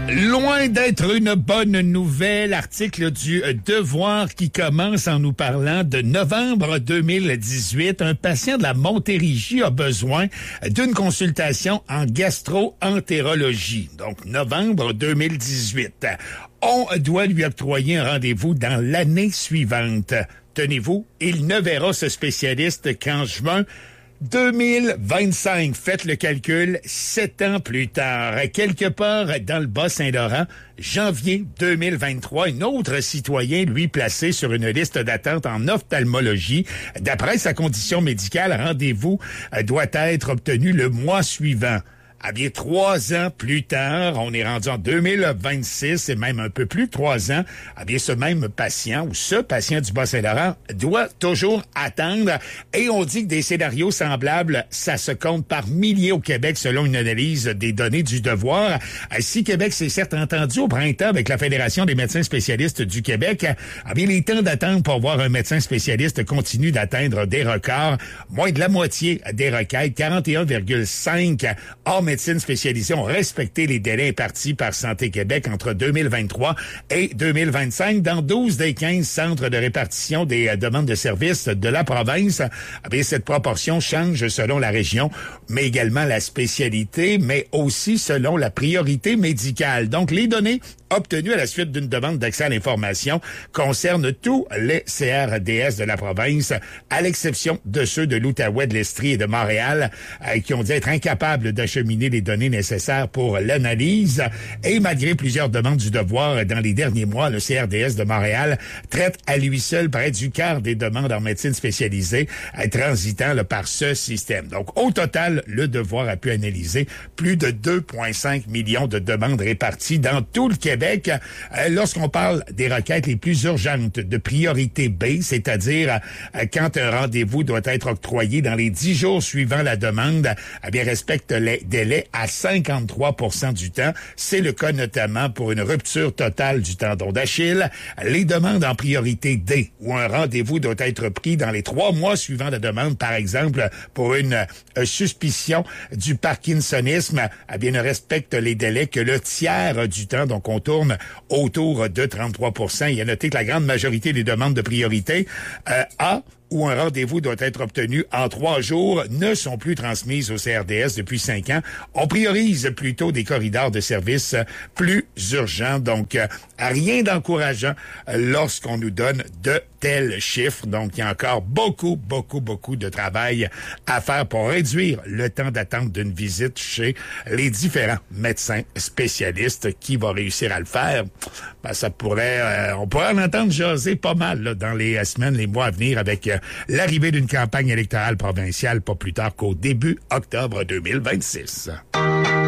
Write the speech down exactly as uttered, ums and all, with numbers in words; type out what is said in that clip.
Loin d'être une bonne nouvelle, article du Devoir qui commence en nous parlant de novembre deux mille dix-huit. Un patient de la Montérégie a besoin d'une consultation en gastro-entérologie. Donc, novembre deux mille dix-huit. On doit lui octroyer un rendez-vous dans l'année suivante. Tenez-vous, il ne verra ce spécialiste qu'en juin deux mille vingt-cinq, faites le calcul, sept ans plus tard, quelque part dans le Bas-Saint-Laurent, janvier deux mille vingt-trois, un autre citoyen, lui, placé sur une liste d'attente en ophtalmologie. D'après sa condition médicale, rendez-vous doit être obtenu le mois suivant. Ah bien, trois ans plus tard, on est rendu en deux mille vingt-six et même un peu plus de trois ans. Ah bien, ce même patient ou ce patient du Bas-Saint-Laurent doit toujours attendre. Et on dit que des scénarios semblables, ça se compte par milliers au Québec selon une analyse des données du Devoir. Si Québec s'est certes entendu au printemps avec la Fédération des médecins spécialistes du Québec, ah bien, les temps d'attente pour voir un médecin spécialiste continuent d'atteindre des records. Moins de la moitié des requêtes, quarante et un virgule cinq hors médecine spécialisée ont respecté les délais impartis par Santé Québec entre deux mille vingt-trois et deux mille vingt-cinq dans douze des quinze centres de répartition des euh, demandes de services de la province. Eh bien, cette proportion change selon la région, mais également la spécialité, mais aussi selon la priorité médicale. Donc, les données obtenues à la suite d'une demande d'accès à l'information concernent tous les C R D S de la province, à l'exception de ceux de l'Outaouais, de l'Estrie et de Montréal, euh, qui ont dit être incapables d'acheminer les données nécessaires pour l'analyse. Et malgré plusieurs demandes du Devoir dans les derniers mois, le C R D S de Montréal traite à lui seul près du quart des demandes en médecine spécialisée euh, transitant là, par ce système. Donc, au total, le Devoir a pu analyser plus de deux virgule cinq millions de demandes réparties dans tout le Québec. Euh, lorsqu'on parle des requêtes les plus urgentes de priorité B, c'est-à-dire euh, quand un rendez-vous doit être octroyé dans les dix jours suivant la demande, eh bien, respecte les délais à cinquante-trois pour cent du temps. C'est le cas notamment pour une rupture totale du tendon d'Achille. Les demandes en priorité D, où un rendez-vous doit être pris dans les trois mois suivant la demande, par exemple, pour une euh, suspicion du parkinsonisme, eh bien, ne respecte les délais que le tiers du temps. Donc, on tourne autour de trente-trois pour cent. Il y a noté que la grande majorité des demandes de priorité euh, A, où un rendez-vous doit être obtenu en trois jours, ne sont plus transmises au C R D S depuis cinq ans. On priorise plutôt des corridors de services plus urgents. Donc, euh, rien d'encourageant lorsqu'on nous donne de tels chiffres. Donc, il y a encore beaucoup, beaucoup, beaucoup de travail à faire pour réduire le temps d'attente d'une visite chez les différents médecins spécialistes. Qui va réussir à le faire? Ben, ça pourrait, euh, on pourrait en entendre jaser pas mal là, dans les semaines, les mois à venir avec euh, l'arrivée d'une campagne électorale provinciale pas plus tard qu'au début octobre deux mille vingt-six.